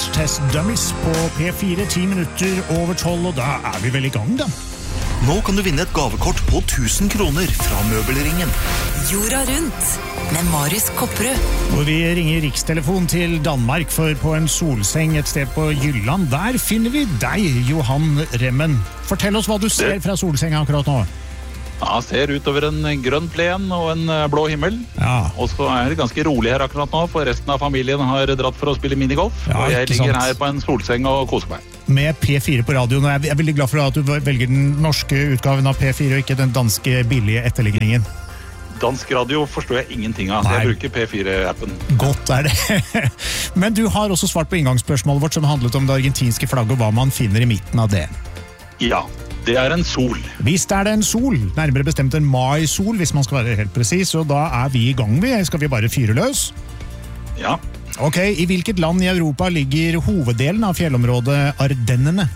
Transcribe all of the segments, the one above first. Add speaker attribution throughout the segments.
Speaker 1: Crash Test Dummies på P4, 10 minutter over 12, og da er vi vel i gang da.
Speaker 2: Nå kan du vinne et gavekort på 1000 kroner fra Møbelringen.
Speaker 3: Jorda rundt med Marius Kopperud.
Speaker 1: Og vi ringer rikstelefon til Danmark, for på en solseng et sted på Jylland, der finner vi deg, Johan Remmen. Fortell oss hva du ser fra solsenga akkurat nå.
Speaker 4: Ja, ser utover en grønn plen og en blå himmel.
Speaker 1: Ja.
Speaker 4: Og så er det ganske rolig her akkurat nå, for resten av familien har dratt for å spille minigolf.
Speaker 1: Ja,
Speaker 4: og jeg
Speaker 1: ikke
Speaker 4: ligger
Speaker 1: sant.
Speaker 4: her på en solseng og koser meg.
Speaker 1: Med P4 på radioen, og jeg er veldig glad for at du velger den norske utgaven av P4 og ikke den danske billige etterligningen.
Speaker 4: Dansk radio forstår jeg ingenting av, så jeg bruker P4-appen.
Speaker 1: Godt er det. Men du har også svart på inngangsspørsmålet vårt som handlet om det argentinske flagget og hva man finner i midten av det.
Speaker 4: Ja, det er en sol.
Speaker 1: Visst er det en sol, nærmere bestemt en mai-sol hvis man skal være helt presis, og da er vi i gang med. Skal vi bare fyre løs?
Speaker 4: Ja.
Speaker 1: Ok, i hvilket land i Europa ligger hoveddelen av fjellområdet Ardennene?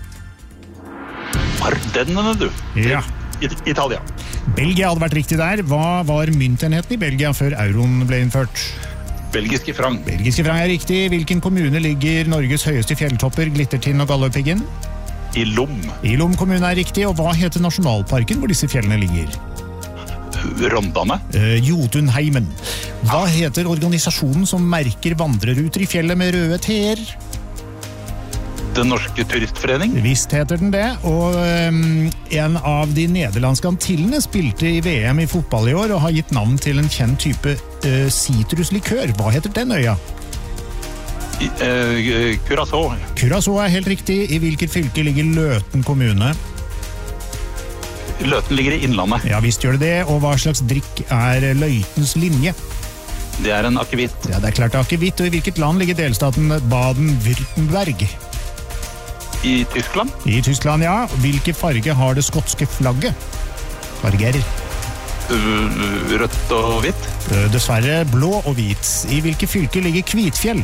Speaker 4: Ardennene, du.
Speaker 1: Ja.
Speaker 4: Italia.
Speaker 1: Belgia hadde vært riktig der. Hva var myntenheten i Belgia før euroen ble innført?
Speaker 4: Belgiske franc.
Speaker 1: Belgiske franc er riktig. Hvilken kommune ligger Norges høyeste fjelltopper, Glittertind og Galdhøpiggen?
Speaker 4: I Lom.
Speaker 1: I Lom kommune er riktig, og hva heter nasjonalparken hvor disse fjellene ligger?
Speaker 4: Rondane.
Speaker 1: Jotunheimen. Hva heter organisasjonen som merker vandreruter i fjellet med røde T-er?
Speaker 4: Den norske turistforening.
Speaker 1: Visst heter den det, og en av de nederlandske antillene spilte i VM i fotball i år og har gitt navn til en kjent type citruslikør. Hva heter den øya?
Speaker 4: Curaçao.
Speaker 1: Curaçao er helt riktig. I hvilket fylke ligger Løten kommune?
Speaker 4: Løten ligger i Innlandet.
Speaker 1: Ja, visst gjør det det. Og hva slags drikk er Løitens linje?
Speaker 4: Det er en akevitt.
Speaker 1: Ja, det er klart det er akevitt. Og i hvilket land ligger delstaten Baden-Württemberg?
Speaker 4: I Tyskland.
Speaker 1: I Tyskland, ja. Hvilke farge har det skotske flagget? Farger.
Speaker 4: Rødt og hvitt.
Speaker 1: Dessverre blå og hvit. I hvilke fylke ligger Kvitfjell?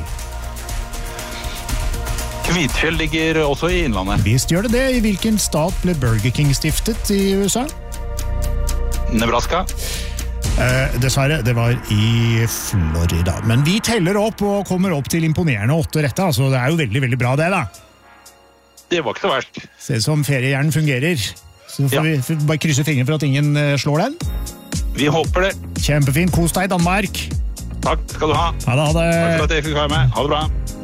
Speaker 4: Kvitfjell ligger også i Innlandet.
Speaker 1: Visst gjør det det. I hvilken stat ble Burger King stiftet i USA?
Speaker 4: Nebraska.
Speaker 1: Dessverre, det var i Florida. Men vi teller opp og kommer opp til imponerende 8 rette, altså det er jo veldig, veldig bra det da.
Speaker 4: Det var ikke så verst.
Speaker 1: Se som feriehjernen fungerer. Så får vi bare krysse fingrene for at ingen slår den.
Speaker 4: Vi håper det.
Speaker 1: Kjempefint, kos deg i Danmark.
Speaker 4: Takk skal du ha.
Speaker 1: Ha det, ha det.
Speaker 4: Takk for at jeg fikk være med. Ha det bra.